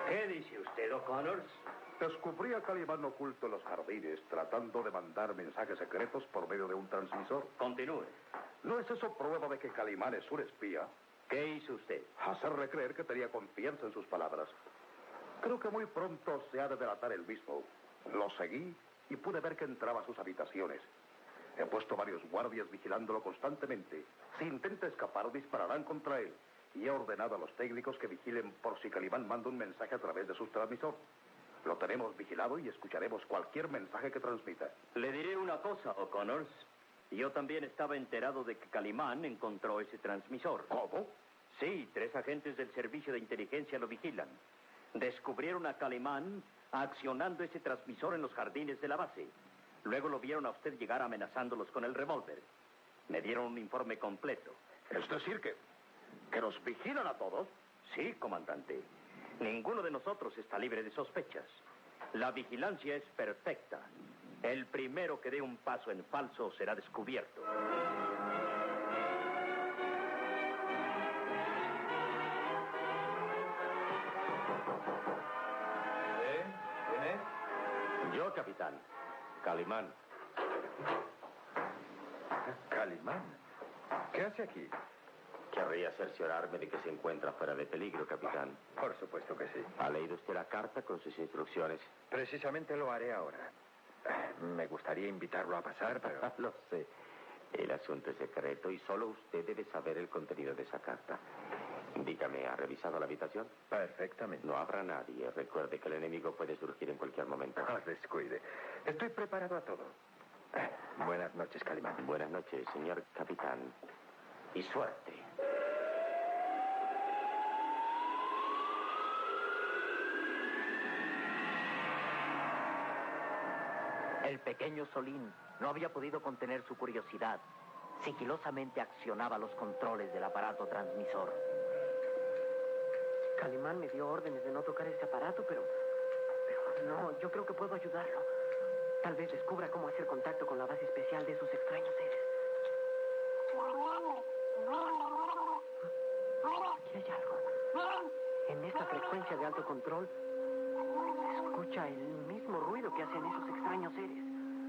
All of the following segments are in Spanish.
¿Qué dice usted, O'Connor? Descubrí a Calimán oculto en los jardines, tratando de mandar mensajes secretos por medio de un transmisor. Continúe. ¿No es eso prueba de que Calimán es un espía? ¿Qué hizo usted? Hacerle creer que tenía confianza en sus palabras. Creo que muy pronto se ha de delatar él mismo. Lo seguí y pude ver que entraba a sus habitaciones. He puesto varios guardias vigilándolo constantemente. Si intenta escapar, dispararán contra él. Y he ordenado a los técnicos que vigilen por si Calimán manda un mensaje a través de su transmisor. Lo tenemos vigilado y escucharemos cualquier mensaje que transmita. Le diré una cosa, O'Connor. Yo también estaba enterado de que Calimán encontró ese transmisor. ¿Cómo? Sí, 3 agentes del servicio de inteligencia lo vigilan. Descubrieron a Calimán accionando ese transmisor en los jardines de la base. Luego lo vieron a usted llegar amenazándolos con el revólver. Me dieron un informe completo. Es decir, que nos vigilan a todos. Sí, comandante. Ninguno de nosotros está libre de sospechas. La vigilancia es perfecta. El primero que dé un paso en falso será descubierto. ¿Quién es? Yo, capitán. Calimán. Calimán. ¿Qué hace aquí? Querría cerciorarme de que se encuentra fuera de peligro, capitán. Por supuesto que sí. ¿Ha leído usted la carta con sus instrucciones? Precisamente lo haré ahora. Me gustaría invitarlo a pasar, pero... Lo sé. El asunto es secreto y solo usted debe saber el contenido de esa carta. Dígame, ¿ha revisado la habitación? Perfectamente. No habrá nadie. Recuerde que el enemigo puede surgir en cualquier momento. Descuide. Estoy preparado a todo. Buenas noches, Calimán. Buenas noches, señor capitán. Y suerte. El pequeño Solín no había podido contener su curiosidad. Sigilosamente accionaba los controles del aparato transmisor. Calimán me dio órdenes de no tocar ese aparato, pero no, yo creo que puedo ayudarlo. Tal vez descubra cómo hacer contacto con la base especial de esos extraños seres. Aquí hay algo. En esta frecuencia de alto control se escucha el mismo ruido que hacen esos extraños seres.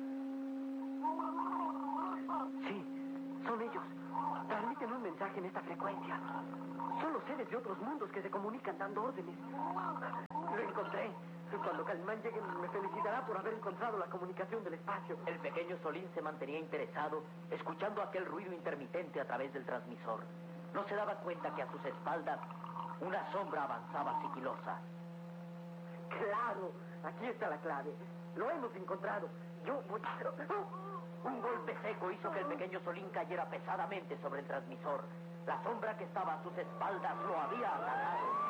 Sí, son ellos. Transmiten un mensaje en esta frecuencia. Son los seres de otros mundos que se comunican dando órdenes. Lo encontré. Cuando Calimán llegue me felicitará por haber encontrado la comunicación del espacio. El pequeño Solín se mantenía interesado, escuchando aquel ruido intermitente a través del transmisor. No se daba cuenta que a sus espaldas una sombra avanzaba sigilosa. Claro, aquí está la clave. Lo hemos encontrado. Yo voy a... Un golpe seco hizo que el pequeño Solín cayera pesadamente sobre el transmisor. La sombra que estaba a sus espaldas lo había atacado.